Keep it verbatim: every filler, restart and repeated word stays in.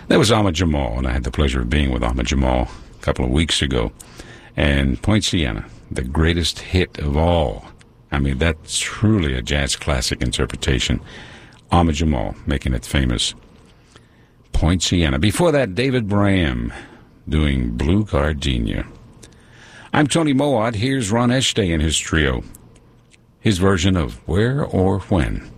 That was Ahmad Jamal, and I had the pleasure of being with Ahmad Jamal a couple of weeks ago. And Poinciana, the greatest hit of all. I mean, that's truly a jazz classic interpretation. Ahmad Jamal making it famous. Poinciana. Before that, David Braham doing Blue Gardenia. I'm Tony Mowatt. Here's Ron Estay and his trio. His version of Where or When.